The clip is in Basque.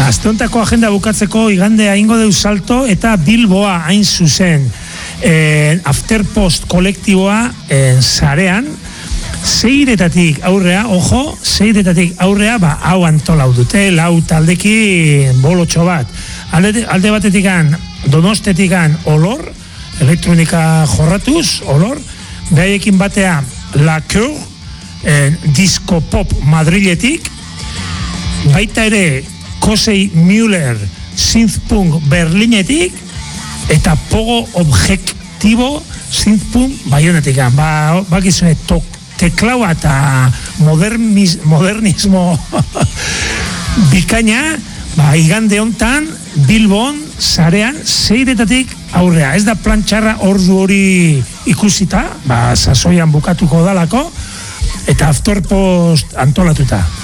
Asteontako agenda bukatzeko igandea ingo deu salto eta Bilboa hain zuzen Afterpost kolektiboa sarean, 6 aurrea, ojo, 6 aurrea, hau antolau dute, 4 taldeki bolotxo bat. Alde batetikan, Donostetikan olor, elektronika jorratuz, olor, behaiekin batea La Cour, disco pop Madriletik, baita ere Kosei Müller, synthpunk Berlinetik, eta Pogo Objektibo, synthpunk Bayonetikan. Bakizue, teklaua eta modernismo bikaina, igande hontan, Bilbon, sarean, 6 aurrea. Ez da plan txarra ordu hori ikusita, sasoian bukatuko dalako, eta Afterpost antolatuta.